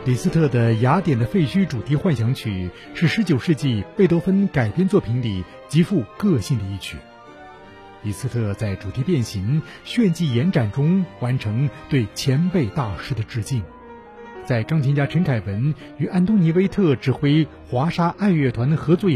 李斯特的《雅典的废墟》主题幻想曲是19世纪贝多芬改编作品里极富个性的一曲。李斯特在主题变形、炫技延展中完成对前辈大师的致敬。在钢琴家陈凯文与安东尼·威特指挥华沙爱乐团合作